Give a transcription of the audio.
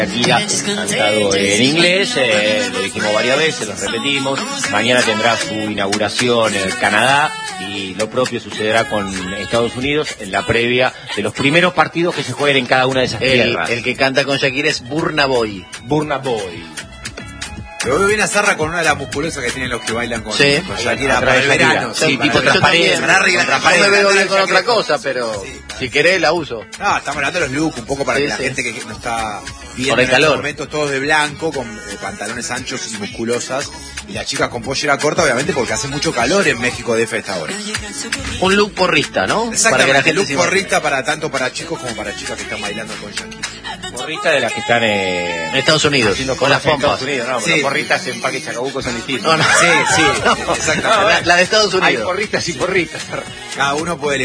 Shakira, cantado en inglés, lo dijimos varias veces, lo repetimos. Mañana tendrá su inauguración en Canadá y lo propio sucederá con Estados Unidos en la previa de los primeros partidos que se jueguen en cada una de esas tierras. El que canta con Shakira es Burna Boy. Burna Boy. Pero veo bien a Zarra con una de las musculosas que tienen los que bailan con Shakira para el verano. Sí, tipo transparente. No me veo bien con otra cosa, pero si querés la uso. No, estamos hablando de los looks, un poco para que la gente que no está viendo por el en calor. estos momentos todos de blanco, con pantalones anchos y musculosas, y las chicas con pollera corta, obviamente porque hace mucho calor en México de esta hora. Un look porrista, ¿no? Exactamente, para que la gente look porrista tanto para chicos como para chicas que están bailando con Shakira. Porrista de las que están en Estados Unidos, con las pompas. No, sí. Los porristas en Parque Chacabuco son distintos. Sí, exactamente. La de Estados Unidos. Hay porristas y porristas. Cada uno puede